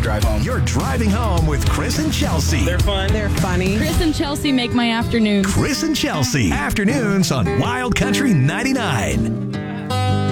drive home. You're driving home with Chris and Chelsea. They're fun. They're funny. Chris and Chelsea make my afternoon. Chris and Chelsea. Afternoons on Wild Country 99.